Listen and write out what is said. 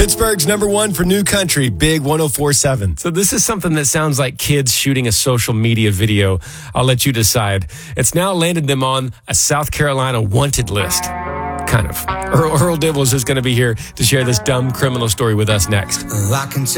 Pittsburgh's number one for new country, Big 104.7. So this is something that sounds like kids shooting a social media video. I'll let you decide. It's now landed them on a South Carolina wanted list. Kind of. Earl Dibbles is going to be here to share this dumb criminal story with us next.